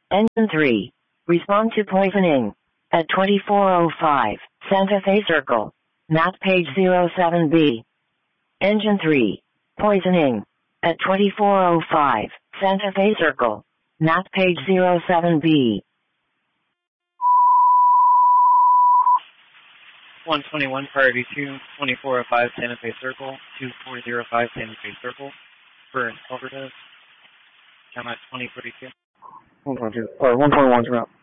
Engine 3. Respond to poisoning. At 2405, Santa Fe Circle. Map page 07B. Engine 3. Poisoning. At 2405, Santa Fe Circle. Map page 07B. 121 Priority 2, 2405 Santa Fe Circle, 2405 Santa Fe Circle, for an overdose. Time at 2032. 122, or 121's route.